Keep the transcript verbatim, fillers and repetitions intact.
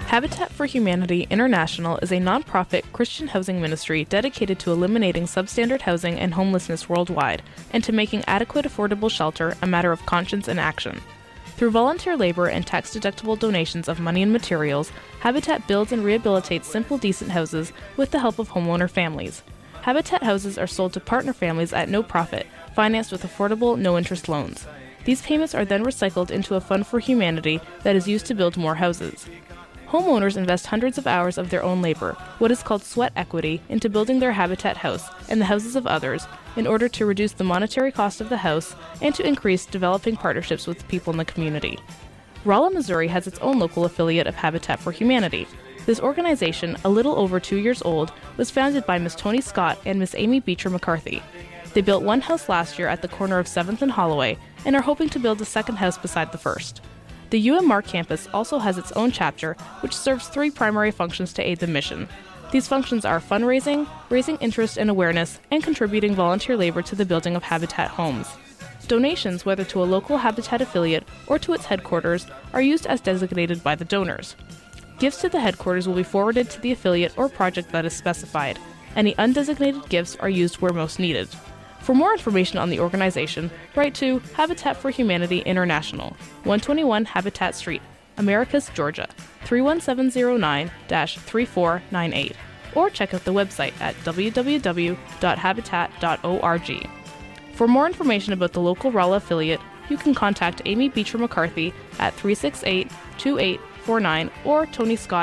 Habitat for Humanity International is a nonprofit Christian housing ministry dedicated to eliminating substandard housing and homelessness worldwide, and to making adequate affordable shelter a matter of conscience and action. Through volunteer labor and tax-deductible donations of money and materials, Habitat builds and rehabilitates simple, decent houses with the help of homeowner families. Habitat houses are sold to partner families at no profit, financed with affordable, no-interest loans. These payments are then recycled into a fund for humanity that is used to build more houses. Homeowners invest hundreds of hours of their own labor, what is called sweat equity, into building their Habitat house and the houses of others in order to reduce the monetary cost of the house and to increase developing partnerships with people in the community. Rolla, Missouri has its own local affiliate of Habitat for Humanity. This organization, a little over two years old, was founded by Miss Tony Scott and Miss Amy Beecher McCarthy. They built one house last year at the corner of seventh and Holloway and are hoping to build a second house beside the first. The U M R campus also has its own chapter, which serves three primary functions to aid the mission. These functions are fundraising, raising interest and awareness, and contributing volunteer labor to the building of Habitat homes. Donations, whether to a local Habitat affiliate or to its headquarters, are used as designated by the donors. Gifts to the headquarters will be forwarded to the affiliate or project that is specified. Any undesignated gifts are used where most needed. For more information on the organization, write to Habitat for Humanity International, one twenty-one Habitat Street, Americus, Georgia, three one seven zero nine dash three four nine eight, or check out the website at w w w dot habitat dot org. For more information about the local Rolla affiliate, you can contact Amy Beecher McCarthy at three six eight, two eight four nine or Tony Scott